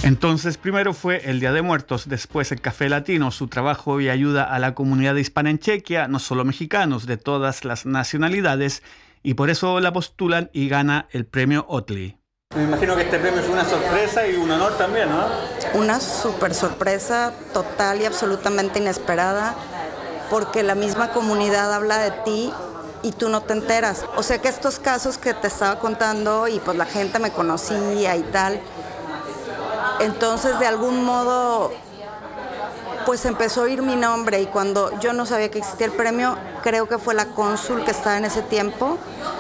Entonces, primero fue el Día de Muertos, después el Café Latino, su trabajo y ayuda a la comunidad hispana en Chequia, no solo mexicanos, de todas las nacionalidades, y por eso la postulan y gana el premio Otley. Me imagino que este premio fue una sorpresa y un honor también, ¿no? Una súper sorpresa, total y absolutamente inesperada, porque la misma comunidad habla de ti y tú no te enteras. O sea que estos casos que te estaba contando y pues la gente me conocía y tal, entonces de algún modo pues empezó a oír mi nombre, y cuando yo no sabía que existía el premio, creo que fue la cónsul que estaba en ese tiempo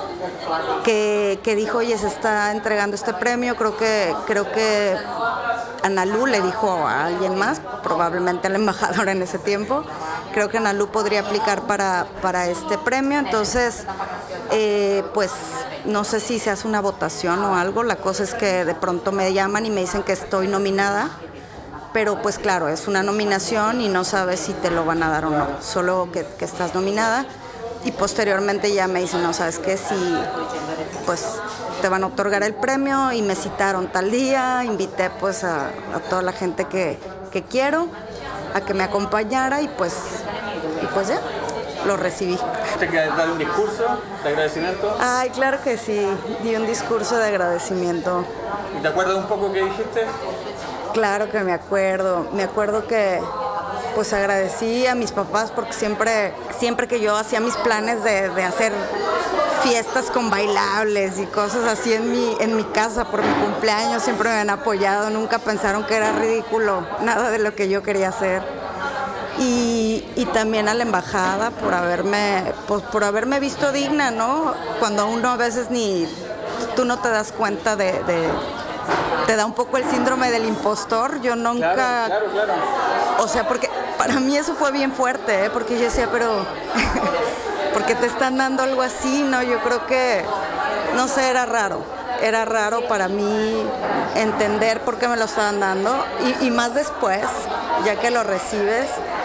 que dijo, oye, se está entregando este premio, creo que Analú le dijo a alguien más, probablemente a la embajadora en ese tiempo, creo que Analú podría aplicar para este premio. Entonces pues no sé si se hace una votación o algo, la cosa es que de pronto me llaman y me dicen que estoy nominada, pero pues claro, es una nominación y no sabes si te lo van a dar o no, solo que estás nominada. Y posteriormente ya me dicen, no, ¿sabes qué? Si pues te van a otorgar el premio, y me citaron tal día, invité pues a toda la gente que quiero a que me acompañara, y pues ya, lo recibí. ¿Te quieres dar un discurso de agradecimiento? Ay, claro que sí, di un discurso de agradecimiento. ¿Y te acuerdas un poco qué dijiste? Claro que me acuerdo que pues agradecí a mis papás porque siempre que yo hacía mis planes de hacer fiestas con bailables y cosas así en mi casa por mi cumpleaños, siempre me han apoyado, nunca pensaron que era ridículo nada de lo que yo quería hacer. Y también a la embajada por haberme visto digna, ¿no? Cuando uno a veces tú no te das cuenta te da un poco el síndrome del impostor. Yo nunca... Claro. O sea, porque para mí eso fue bien fuerte, ¿eh? Porque yo decía, pero... ¿por qué te están dando algo así? No, yo creo que... No sé, era raro. Era raro para mí entender por qué me lo estaban dando. Y más después, ya que lo recibes,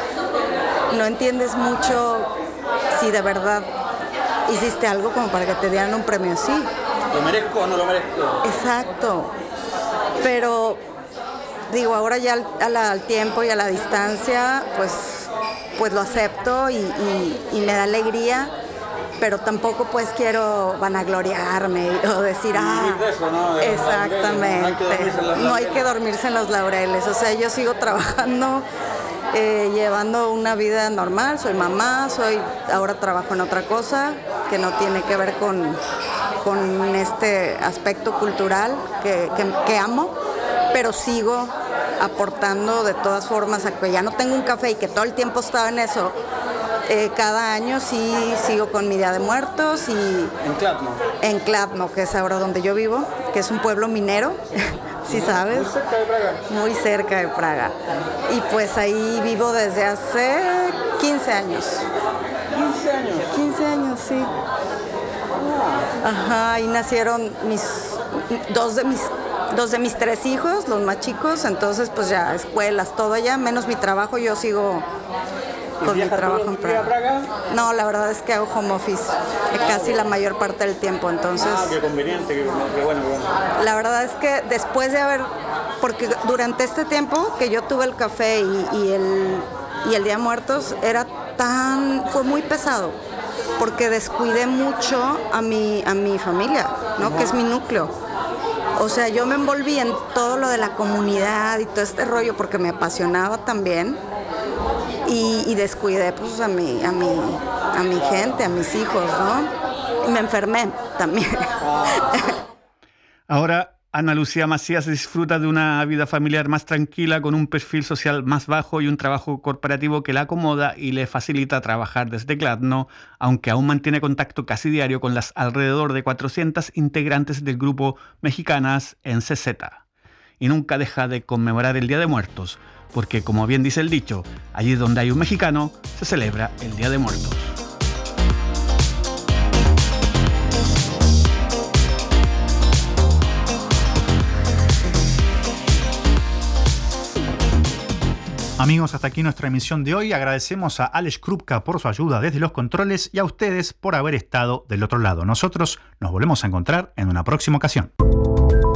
no entiendes mucho si de verdad hiciste algo como para que te dieran un premio así. ¿Lo merezco o no lo merezco? Exacto. Pero digo, ahora ya al tiempo y a la distancia, pues lo acepto y me da alegría, pero tampoco pues quiero vanagloriarme o decir, eso, ¿no? Exactamente, no hay que dormirse en los laureles. O sea, yo sigo trabajando, llevando una vida normal, soy mamá, ahora trabajo en otra cosa que no tiene que ver con este aspecto cultural que amo, pero sigo aportando de todas formas, a que ya no tengo un café y que todo el tiempo estaba en eso. Cada año sí sigo con mi Día de Muertos y... ¿En Kladno? En Kladno, que es ahora donde yo vivo, que es un pueblo minero, ¿sí sabes? Muy cerca de Praga. Muy cerca de Praga. Y pues ahí vivo desde hace 15 años. ¿15 años? 15 años, sí. Ajá, ahí nacieron dos de mis 3 hijos, los más chicos, entonces pues ya escuelas, todo ya, menos mi trabajo, yo sigo con mi trabajo en Praga. No, la verdad es que hago home office casi la mayor parte del tiempo, entonces... qué conveniente, qué bueno. La verdad es que después de porque durante este tiempo que yo tuve el café y el Día de Muertos fue muy pesado, porque descuidé mucho a mi familia, ¿no? Que es mi núcleo. O sea, yo me envolví en todo lo de la comunidad y todo este rollo porque me apasionaba también, y descuidé pues a mi gente, a mis hijos, ¿no? Y me enfermé también. Ahora, Ana Lucía Macías disfruta de una vida familiar más tranquila, con un perfil social más bajo y un trabajo corporativo que la acomoda y le facilita trabajar desde Kladno, aunque aún mantiene contacto casi diario con las alrededor de 400 integrantes del grupo Mexicanas en CZ. Y nunca deja de conmemorar el Día de Muertos, porque como bien dice el dicho, allí donde hay un mexicano, se celebra el Día de Muertos. Amigos, hasta aquí nuestra emisión de hoy. Agradecemos a Alex Krupka por su ayuda desde los controles y a ustedes por haber estado del otro lado. Nosotros nos volvemos a encontrar en una próxima ocasión.